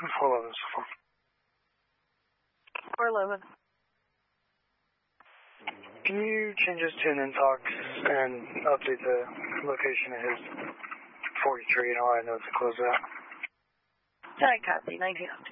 411 so far. 411. Can you change us to an intox and update the location of his 43 and all I know to close out? I copy, 19.